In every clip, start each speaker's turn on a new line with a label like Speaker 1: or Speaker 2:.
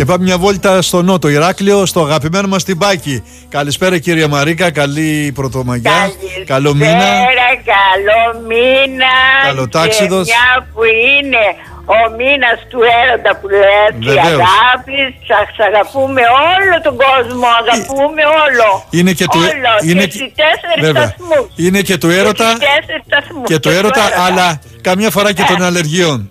Speaker 1: πάμε μια βόλτα στο Νότο Ηράκλειο, στο αγαπημένο μας Τιμπάκι. Καλησπέρα κυρία Μαρίκα, καλή Πρωτομαγιά. Καλό μήνα.
Speaker 2: Καλό μήνα.
Speaker 1: Καλό τάξιδος.
Speaker 2: Και μια που είναι ο μήνας του έρωτα που λέτε, η αγάπη, σας αγαπούμε όλο τον κόσμο, αγαπούμε όλο.
Speaker 1: Είναι και του
Speaker 2: στις 4 σταθμούς.
Speaker 1: Είναι και του έρωτα, και του έρωτα, αλλά καμιά φορά και των αλλεργιών.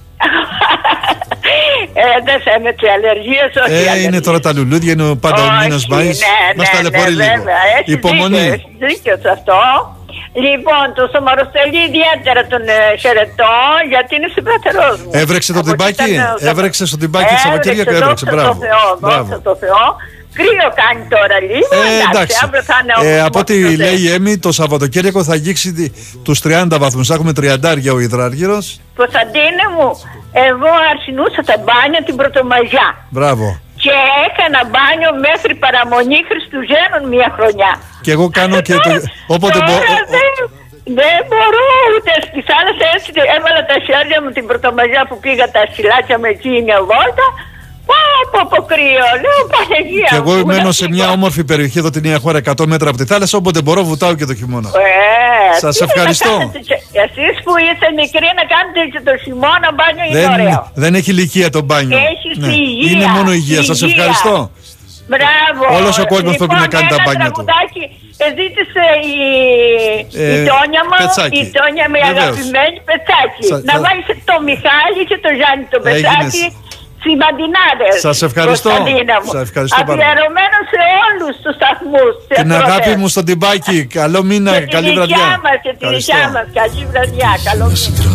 Speaker 2: Δεν φαίνεται αλλεργίες, όχι.
Speaker 1: Είναι τώρα τα λουλούδια, είναι πάντα ο μήνας Μάης. Μας ταλαιπωρεί λίγο. Υπομονή.
Speaker 2: Έχεις δίκιο σε αυτό. Λοιπόν, το Σωμαροστελή ιδιαίτερα τον χαιρετώ, γιατί είναι συμπαθερός μου.
Speaker 1: Έβρεξε το Τιμπάκι, έβρεξε στο Τιμπάκι τη Σαββατοκύριακο, έβρεξε. Μπράβο.
Speaker 2: Δόξα τω Θεώ. Κρύο κάνει τώρα λίγο. Εντάξει,
Speaker 1: από ό,τι λέει η Έμι, το Σαββατοκύριακο θα αγγίξει τους 30 βαθμούς. Έχουμε 30 ο υδράργυρος.
Speaker 2: Κωνσταντίνε μου, εγώ αρσινούσα τα μπάνια την Πρωτομαγιά.
Speaker 1: Μπράβο.
Speaker 2: Και έκανα μπάνιο μέχρι παραμονή Χριστουγέννων μια χρονιά.
Speaker 1: Και εγώ κάνω και το. Όποτε
Speaker 2: δεν μπορώ ούτε στη θάλασσα, έτσι έβαλα τα χέρια μου την Πρωτομαγιά που πήγα τα σκυλάκια με εκεί μια βόλτα. Από κρύο, λέω Παναγία.
Speaker 1: Και εγώ μένω σε μια όμορφη περιοχή εδώ τη Νέα Χώρα, 100 μέτρα από τη θάλασσα, όποτε μπορώ βουτάω και το χειμώνα. Σας ευχαριστώ.
Speaker 2: Εσείς που είστε μικροί να κάνετε και το χειμώνα μπάνιο είναι ωραίο.
Speaker 1: Δεν έχει ηλικία το μπάνιο.
Speaker 2: Υγεία.
Speaker 1: Είναι μόνο υγεία. Σας ευχαριστώ.
Speaker 2: Μπράβο.
Speaker 1: Όλος ο κόσμος πρέπει να κάνει τα μπάνια του.
Speaker 2: Ζήτησε η Τόνια μου, η Τόνια με αγαπημένη Πετσάκη. Να βάλει το Μιχάλη και το Γιάννη το Πετσάκη. Σημαντινάδες.
Speaker 1: Σας ευχαριστώ.
Speaker 2: Αφιερωμένο σε όλους τους σταθμούς.
Speaker 1: Την αγάπη μου στον Τιμπάκι. Καλό μήνα, καλή βραδιά.
Speaker 2: Και τη δικιά μας, καλή βραδιά. Καλό μήνα.